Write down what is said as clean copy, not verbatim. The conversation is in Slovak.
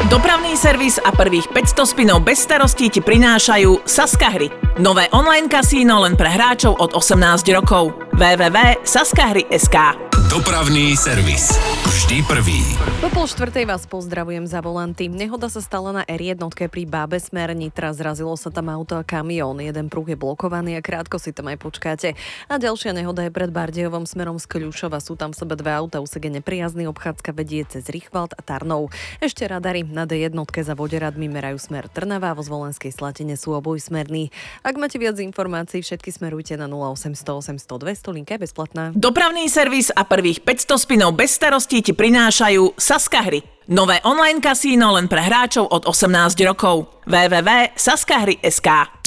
Dopravný servis a prvých 500 spinov bez starostí ti prinášajú Saskahry. Nové online kasíno len pre hráčov od 18 rokov. www.saskahry.sk. Dopravný servis. Vždy prvý. Po 3:30 vás pozdravujem za volanty. Nehoda sa stala na R1 pri Bábe smer Nitra. Zrazilo sa tam auto a kamión. Jeden pruh je blokovaný a krátko si tam aj počkáte. A ďalšia nehoda je pred Bardejovom smerom z Kľušova. Sú tam v sebe dve auta, úsek je nepriazný, obchádzka vedie cez Richvald a Tarnov. Ešte radary na D1 za Voderadmi merajú smer Trnava, vo Zvolenskej Slatine sú obojsmerní. Ak máte viac informácií, všetky smerujte na 0800 800 200, linka je bezplatná. Dopravný servis a prvých 500 spinov bez starostí ti prinášajú Saskahry. Nové online kasíno len pre hráčov od 18 rokov. www.saskahry.sk.